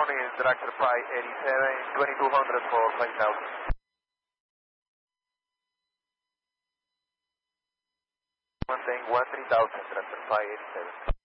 morning, Director 587, 2200 for 5000. Maintain 13,000, Director 587.